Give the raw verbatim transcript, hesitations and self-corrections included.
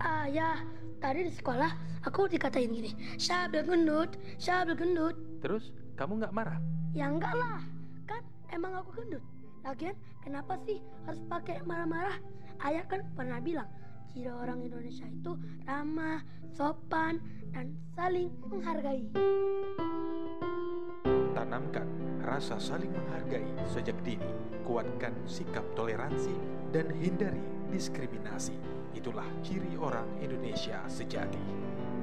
Ah ya, tadi di sekolah aku dikatain gini, Syabil gendut, Syabil gendut. Terus kamu nggak marah? Ya enggak lah, kan emang aku gendut. Lagian kenapa sih harus pakai marah-marah? Ayah kan pernah bilang, ciri orang Indonesia itu ramah, sopan, dan saling menghargai. Tanamkan rasa saling menghargai sejak dini. Kuatkan sikap toleransi dan hindari diskriminasi. Itulah ciri orang Indonesia sejati.